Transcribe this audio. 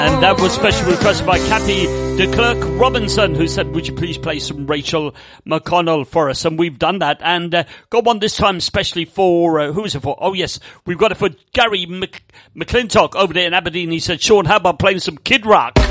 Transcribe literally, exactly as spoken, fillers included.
And that was specially requested by Kathy de Klerk Robinson, who said, would you please play some Rachel McConnell for us? And we've done that. And uh, got one this time especially for, uh, who is it for? Oh, yes, we've got it for Gary Mc- McClintock over there in Aberdeen. He said, Sean, how about playing some Kid Rock?